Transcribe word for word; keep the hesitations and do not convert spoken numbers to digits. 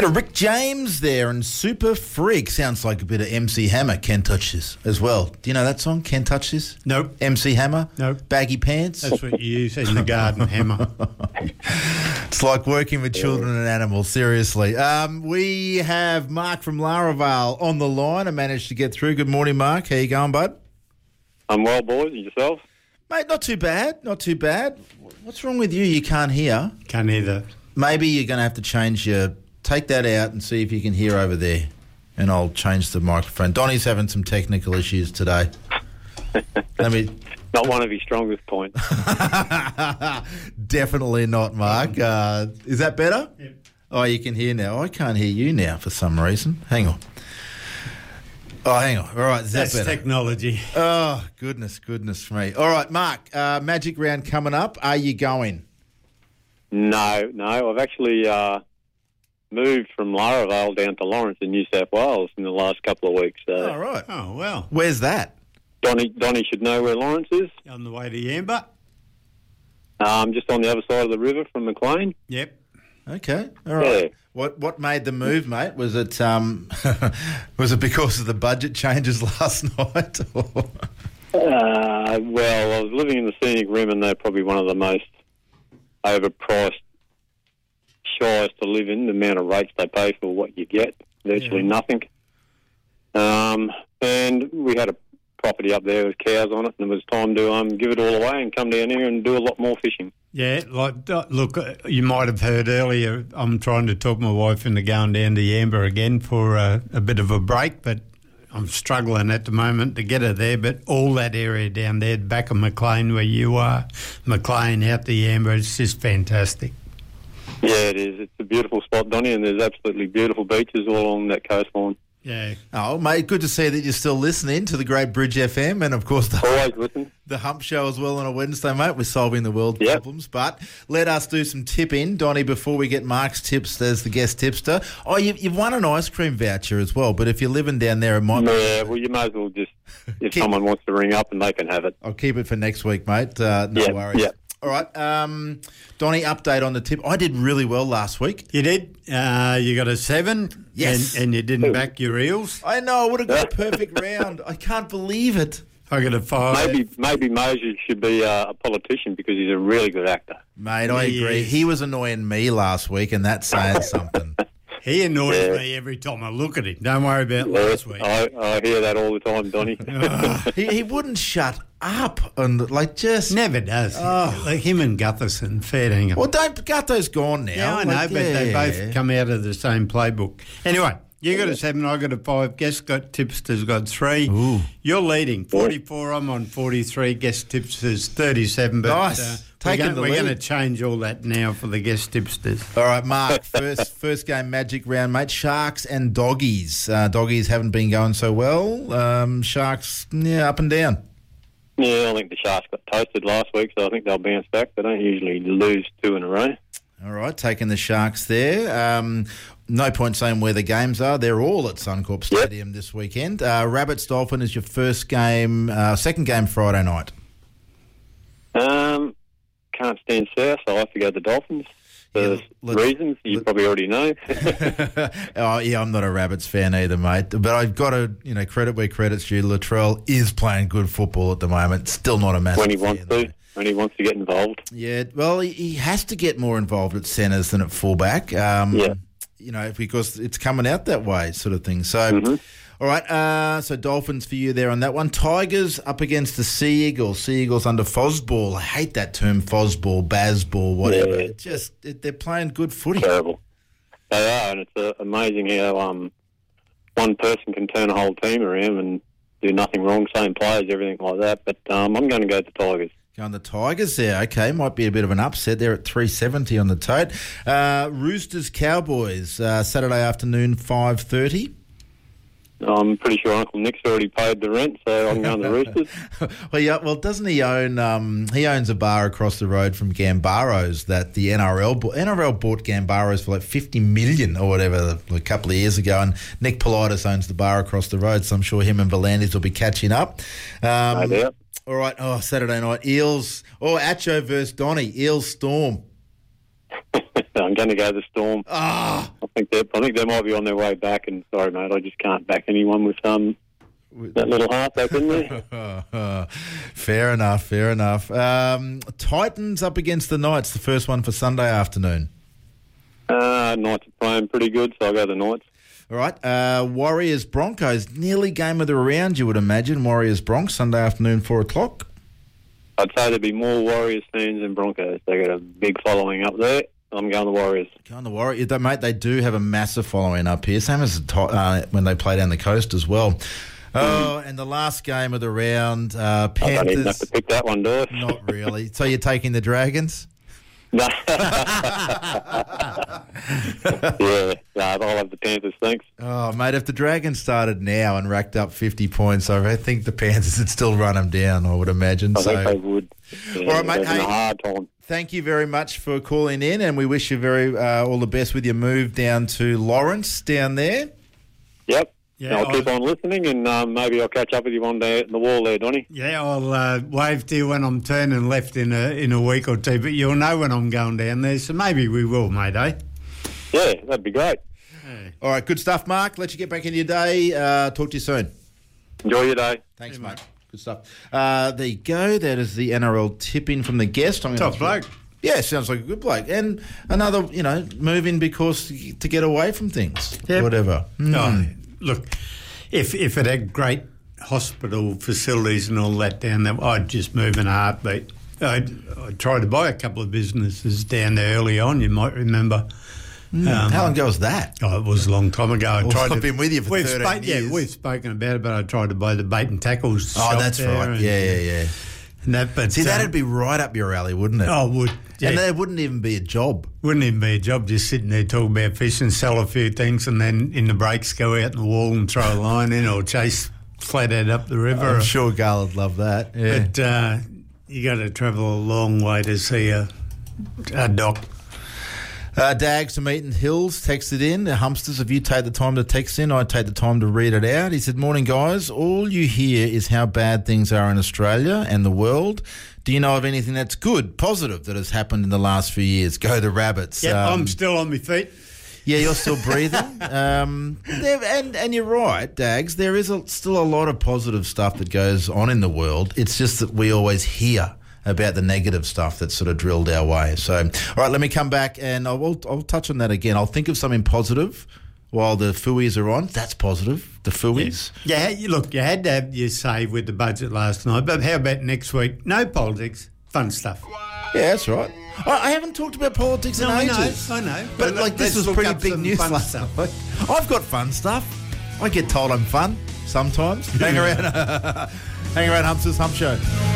Bit of Rick James there and Super Freak. Sounds like a bit of M C Hammer. Can't touch this as well. Do you know that song? Can't touch this? Nope. M C Hammer? Nope. Baggy pants? That's what you use in the garden, Hammer. It's like working with children and animals, seriously. Um, we have Mark from Laraval on the line. I managed to get through. Good morning, Mark. How you going, bud? I'm well, boys. And yourself? Mate, not too bad. Not too bad. What's wrong with you? You can't hear? Can't either. Maybe you're going to have to change your... Take that out and see if you can hear over there. And I'll change the microphone. Donnie's having some technical issues today. Let me... Not one of his strongest points. Definitely not, Mark. Uh, is that better? Yep. Oh, you can hear now. I can't hear you now for some reason. Hang on. Oh, hang on. All right, is that That's better? technology. Oh, goodness, goodness me. All right, Mark, uh, Magic Round coming up. Are you going? No, no. I've actually uh, moved from Laraval down to Lawrence in New South Wales in the last couple of weeks. So All right. Oh, well. Where's that? Donnie, Donnie should know where Lawrence is. On the way to Yamba? Um, just on the other side of the river from Maclean. Yep. Okay. All right. Yeah. What what made the move, mate? Was it um was it because of the budget changes last night? Or? Uh, well, I was living in the scenic rim, and they're probably one of the most overpriced shires to live in. The amount of rates they pay for what you get, virtually Yeah. nothing. Um, and we had a property up there with cows on it, and it was time to um give it all away and come down here and do a lot more fishing. Yeah, like, uh, look, uh, you might have heard earlier, I'm trying to talk my wife into going down to Yamba again for uh, a bit of a break, but I'm struggling at the moment to get her there. But all that area down there, back of Maclean where you are, Maclean out to Yamba, it's just fantastic. Yeah, it is. It's a beautiful spot, Donnie, and there's absolutely beautiful beaches all along that coastline. Yeah. Oh, mate, good to see that you're still listening to the Great Bridge F M and, of course, the, Always listen. the Hump Show as well on a Wednesday, mate. We're solving the world's Yep. problems. But let us do some tipping, Donnie, before we get Mark's tips as the guest tipster. Oh, you, you've won an ice cream voucher as well, but if you're living down there, it might Yeah, well, you may as well just, if Keep- someone wants to ring up and they can have it. I'll keep it for next week, mate. Uh, no Yeah, worries. yeah. All right. Um, Donnie, update on the tip. I did really well last week. You did. Uh, you got a seven. Yes. And, and you didn't back your eels. I know. I would have got a perfect round. I can't believe it. I got a five. Maybe maybe Moses should be uh, a politician because he's a really good actor. Mate, I He agree. is. He was annoying me last week, and that's saying something. He annoys Yeah. me every time I look at him. Don't worry about last week. I, I hear that all the time, Donnie. he, he wouldn't shut up and, like, just... Never does. Oh. Like him and Gutherson, fair dinkum. Well, don't... Gutto's gone now. Yeah, I know, Like, but they yeah. both come out of the same playbook. Anyway, you got a seven, I got a five. Guest got tipster's got three. Ooh. You're leading forty-four. I'm on forty-three. Guest tipster's thirty-seven. But Nice. uh, Taking we're the going to lead. change all that now for the guest tipsters. All right, Mark, first first game Magic Round, mate. Sharks and Doggies. Uh, doggies haven't been going so well. Um, Sharks, yeah, up and down. Yeah, I think the Sharks got toasted last week, so I think they'll bounce back. They don't usually lose two in a row. All right, taking the Sharks there. Um, no point saying where the games are. They're all at Suncorp Stadium yep. this weekend. Uh, Rabbits Dolphin is your first game, uh, second game Friday night. Um, can't stand South, so I have to go to the Dolphins. For Yeah, let's- reasons you let- probably already know. Oh yeah, I'm not a Rabbits fan either, mate. But I've got to, you know, credit where credit's due. Latrell is playing good football at the moment. Still not a massive when he fan, wants though. to, when he wants to get involved. Yeah, well, he, he has to get more involved at centres than at fullback. Um, Yeah. You know, because it's coming out that way, sort of thing. So, Mhm. all right. Uh, so Dolphins for you there on that one. Tigers up against the Sea Eagles. Sea Eagles under Fosball. I hate that term, Fosball, Bazball, whatever. Yeah. It just it, they're playing good footy. Terrible. They are, and it's uh, amazing how um, one person can turn a whole team around and do nothing wrong, same players, everything like that. But um, I'm going to go to Tigers. Going the Tigers there. Okay, might be a bit of an upset there at three seventy on the tote. Uh, Roosters Cowboys uh, Saturday afternoon five thirty. I'm pretty sure Uncle Nick's already paid the rent, so I'm going to the Roosters. well, yeah. Well, doesn't he own? Um, he owns a bar across the road from Gambaros that the N R L bought. N R L bought Gambaros for like fifty million or whatever a couple of years ago, and Nick Politis owns the bar across the road. So I'm sure him and Volandis will be catching up. Um, No doubt. All right. Oh, Saturday night Eels. Oh, Acho versus Donny. Eels Storm. I'm going to go the Storm. Ah, I think they I think they might be on their way back. And sorry, mate, I just can't back anyone with um that little halfback in there. Fair enough, fair enough. Um, Titans up against the Knights, the first one for Sunday afternoon. Uh, Knights are playing pretty good, so I'll go the Knights. All right, uh, Warriors Broncos, nearly game of the round, you would imagine. Warriors Bronx, Sunday afternoon, four o'clock. I'd say there'd be more Warriors fans than Broncos. They got a big following up there. I'm going the Warriors. Going the Warriors, mate. They do have a massive following up here, same as uh, when they play down the coast as well. Oh, and the last game of the round, uh, Panthers. I don't even have to pick that one, do I? Not really. So you're taking the Dragons? No. yeah, no, I'll have the Panthers, thanks. Oh, mate, if the Dragons started now and racked up fifty points, I think the Panthers would still run them down, I would imagine. I so. think they would. Yeah, all right, mate. Hey, Hey, a hard time. Thank you very much for calling in, and we wish you very uh, all the best with your move down to Lawrence down there. Yep. Yeah, I'll I'll, keep on listening, and um, maybe I'll catch up with you one day at the wall there, Donny. yeah, I'll uh, wave to you when I'm turning left in a in a week or two, but you'll know when I'm going down there, so maybe we will, mate, eh? Yeah, that'd be great. All right, good stuff, Mark. Let you get back into your day. Uh, talk to you soon. Enjoy your day. Thanks, mate. Good stuff. Uh, there you go. That is the N R L tip-in from the guest. I'm Top bloke. Yeah, sounds like a good bloke. And another, you know, move in because to get away from things. Yep. Whatever. Mm. Oh, look, if if it had great hospital facilities and all that down there, I'd just move in a heartbeat. I I tried to buy a couple of businesses down there early on, you might remember. Mm. Um, How long ago was that? Oh, it was a long time ago. I Well, tried I've to, been with you for we've thirteen spoke- years. Yeah, we've spoken about it, but I tried to buy the bait and tackles Oh, shop that's there right. and- Yeah, yeah, yeah. And that, but, See, um, that'd be right up your alley, wouldn't it? Oh, would. Yeah. And there wouldn't even be a job. Wouldn't even be a job just sitting there talking about fishing, sell a few things, and then in the breaks go out in the wall and throw a line in or chase flathead up the river. I'm sure Garl would love that. Yeah. But uh, you got to travel a long way to see a, a doc. Uh, Dags from Eaton Hills texted in. Humpsters, if you take the time to text in, I take the time to read it out. He said, morning, guys. All you hear is how bad things are in Australia and the world. Do you know of anything that's good, positive, that has happened in the last few years? Go the Rabbits. Yeah, Um, I'm still on my feet. Yeah, you're still breathing. um, there, and, and you're right, Dags. There is a, still a lot of positive stuff that goes on in the world. It's just that we always hear about the negative stuff that's sort of drilled our way. So, all right, let me come back and I'll, I'll touch on that again. I'll think of something positive while the Fooies are on. That's positive, the Fooies. Yeah, you, look, you had to have your say with the budget last night, but how about next week? No politics, fun stuff. Yeah, that's right. I, I haven't talked about politics No, in I know, ages. I know. But, But like, this let's was look pretty up big some news fun last stuff. night. I've got fun stuff. I get told I'm fun sometimes. Hang around. Hang around, Humpsters Hump Show.